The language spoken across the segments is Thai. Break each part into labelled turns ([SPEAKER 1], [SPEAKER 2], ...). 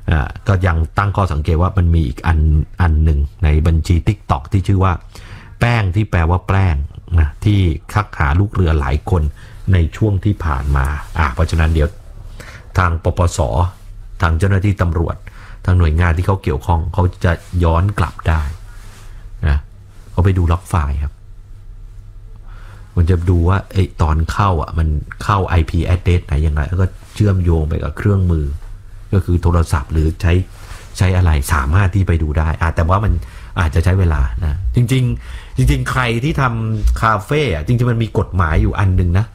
[SPEAKER 1] ก็ยังตั้งข้อสังเกตว่ามันมีอีกอันหนึ่งในบัญชี TikTok ที่ชื่อว่าแป้งที่แปลว่าแป้งนะที่คักหาลูกเรือหลายคนในช่วงที่ผ่านมาเพราะฉะนั้นเดี๋ยวทางปปส.ทางเจ้าหน้าที่ตำรวจทางหน่วยงานที่เขาเกี่ยวข้องเขาจะย้อนกลับได้นะเขาไปดูล็อกไฟล์ครับมันจะดูว่าไอ้ตอนเข้ามันเข้า IP address ไหนยังไงแล้วก็เชื่อมโยงไปกับเครื่องมือก็คือโทรศัพท์หรือใช้อะไรสามารถที่ไปดูได้แต่ว่ามันอาจจะใช้เวลานะจริงใครที่ทำคาเฟ่จริงๆมันมีกฎหมายอยู่อันนึงนะ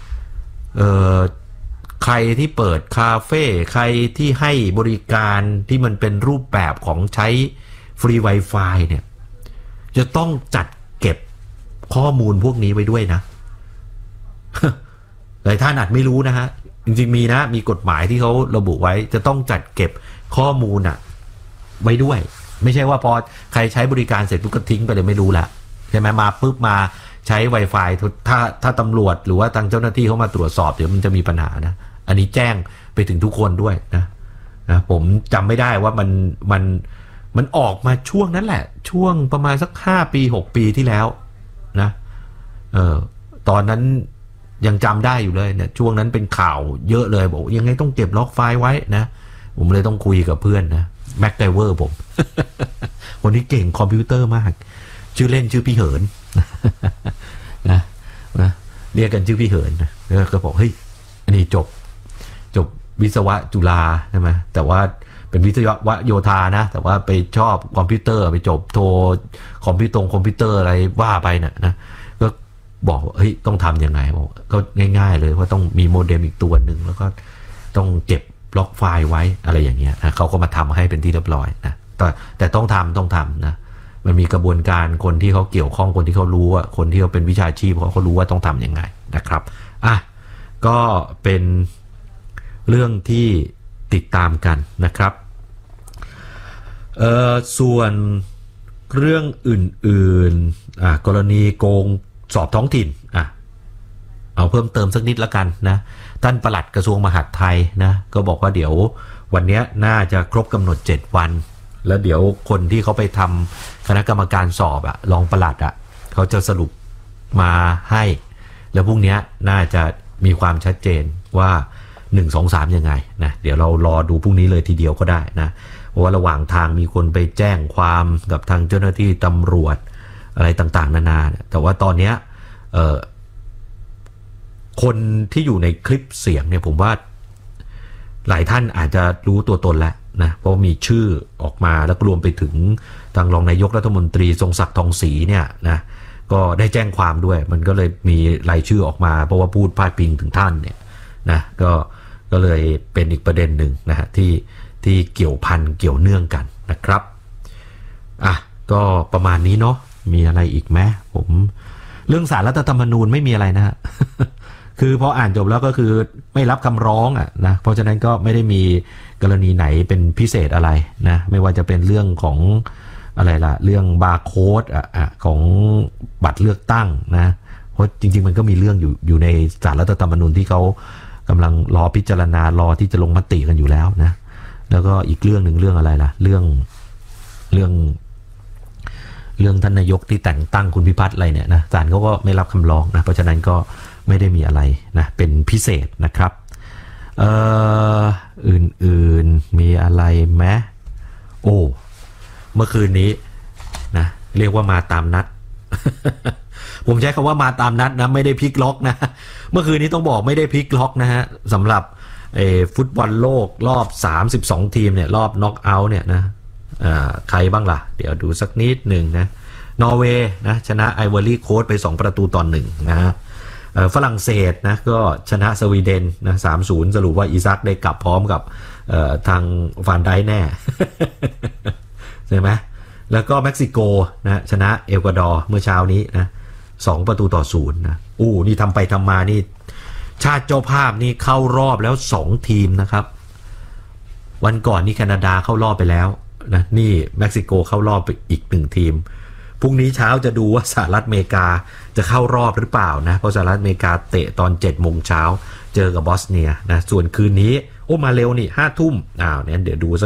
[SPEAKER 1] ใครที่เปิดคาเฟ่ใครที่ให้บริการที่มันเป็นรูปแบบของใช้ฟรี Wi-Fi เนี่ยจะต้องจัดเก็บข้อมูลพวกนี้ไว้ด้วยนะหลายท่านอาจไม่รู้นะฮะจริงๆมีกฎหมายที่เขาระบุไว้จะต้องจัดเก็บข้อมูลไว้ด้วยไม่ใช่ว่าพอใครใช้บริการเสร็จปุ๊บก็ทิ้งไปเลยไม่รู้ละใช่ไหมมาปุ๊บมาใช้ Wi-Fi ถ้าตำรวจหรือว่าทางเจ้าหน้าที่เขามาตรวจสอบเดี๋ยวมันจะมีปัญหานะอันนี้แจ้งไปถึงทุกคนด้วยนะผมจำไม่ได้ว่ามันออกมาช่วงนั้นแหละช่วงประมาณสัก5 ปี6 ปีที่แล้วนะตอนนั้นยังจำได้อยู่เลยเนี่ยช่วงนั้นเป็นข่าวเยอะเลยบอกยังไงต้องเก็บล็อกไฟล์ไว้นะผมเลยต้องคุยกับเพื่อนนะแม็กไดเวอร์ผม คนที่เก่งคอมพิวเตอร์มากชื่อเล่นชื่อพี่เหิน นะเรียกกันชื่อพี่เหินนะแล้วก็บอกเฮ้ยอันนี้จบวิศวะจุฬาใช่ไหมแต่ว่าเป็นวิศวะโยธานะแต่ว่าไปชอบคอมพิวเตอร์ไปจบโทคอมพิวเตอร์อะไรว่าไปนะก็บอกเฮ้ยต้องทำยังไงบอกก็ง่ายๆเลยว่าต้องมีโมเด็มอีกตัวหนึ่งแล้วก็ต้องเก็บล็อกไฟล์ไว้อะไรอย่างเงี้ยนะเขาก็มาทำให้เป็นที่เรียบร้อยนะแต่ต้องทำนะมันมีกระบวนการคนที่เขาเกี่ยวข้องคนที่เขารู้ว่าคนที่เขาเป็นวิชาชีพเขารู้ว่าต้องทำยังไงนะครับก็เป็นเรื่องที่ติดตามกันนะครับส่วนเรื่องอื่นๆกรณีโกงสอบท้องถิ่นเอาเพิ่มเติมสักนิดละกันนะท่านปลัดกระทรวงมหาดไทยนะก็บอกว่าเดี๋ยววันนี้น่าจะครบกำหนด7 วันแล้วเดี๋ยวคนที่เขาไปทำคณะกรรมการสอบรองปลัดเขาจะสรุปมาให้แล้วพรุ่งนี้น่าจะมีความชัดเจนว่า1 2 3ยังไงนะเดี๋ยวเรารอดูพรุ่งนี้เลยทีเดียวก็ได้นะเพราะว่าระหว่างทางมีคนไปแจ้งความกับทางเจ้าหน้าที่ตำรวจอะไรต่างๆนานาแต่ว่าตอนนี้คนที่อยู่ในคลิปเสียงเนี่ยผมว่าหลายท่านอาจจะรู้ตัวตนแล้วนะเพราะมีชื่อออกมาแล้วรวมไปถึงทางรองนายกรัฐมนตรีทรงศักดิ์ทองศรีเนี่ยนะก็ได้แจ้งความด้วยมันก็เลยมีรายชื่อออกมาเพราะว่าพูดพาดพิงถึงท่านเนี่ยนะก็เลยเป็นอีกประเด็นหนึ่งนะฮะที่เกี่ยวพันเกี่ยวเนื่องกันนะครับก็ประมาณนี้เนาะมีอะไรอีกไหมผมเรื่องศาลรัฐธรรมนูญไม่มีอะไรนะฮะ คือพออ่านจบแล้วก็คือไม่รับคำร้องนะเพราะฉะนั้นก็ไม่ได้มีกรณีไหนเป็นพิเศษอะไรนะไม่ว่าจะเป็นเรื่องของอะไรล่ะเรื่องบาร์โค้ดของบัตรเลือกตั้งนะเพราะจริงๆมันก็มีเรื่องอยู่ในศาลรัฐธรรมนูญที่เขากำลังรอพิจารณารอที่จะลงมติกันอยู่แล้วนะแล้วก็อีกเรื่องหนึ่งเรื่องอะไรล่ะเรื่องท่านนายกที่แต่งตั้งคุณพิพัฒน์อะไรเนี่ยนะศาลเขาก็ไม่รับคำร้องนะเพราะฉะนั้นก็ไม่ได้มีอะไรนะเป็นพิเศษนะครับอื่นมีอะไรไหมเมื่อคืนนี้นะเรียกว่ามาตามนัด ผมใช้คำว่ามาตามนัดนะไม่ได้พลิกล็อกนะเมื่อคืนนี้ต้องบอกไม่ได้พลิกล็อกนะฮะสำหรับฟุตบอลโลกรอบ32ทีมเนี่ยรอบน็อกเอาท์เนี่ยนะใครบ้างล่ะเดี๋ยวดูสักนิดหนึ่งนะนอร์เวย์นะชนะไอวอรี่โค้สไป2-1นะฮะฝรั่งเศสนะก็ชนะสวีเดนนะ3-0สรุปว่าอีซักได้กลับพร้อมกับทางฟานไดแน่ ใช่ไหมแล้วก็เม็กซิโกนะชนะเอลกวาดอร์เมื่อเช้านี้นะ2-0นะนี่ทำไปทำมานี่ชาติเจ้าภาพนี่เข้ารอบแล้ว2ทีมนะครับวันก่อนนี่แคนาดาเข้ารอบไปแล้วนะนี่เม็กซิโกเข้ารอบไปอีก1ทีมพรุ่งนี้เช้าจะดูว่าสหรัฐอเมริกาจะเข้ารอบหรือเปล่านะเพราะสหรัฐอเมริกาเตะตอน 7 โมงเช้าเจอกับบอสเนียนะส่วนคืนนี้มาเร็วนี่ 5 ทุ่มเนี่ยเดี๋ยวดู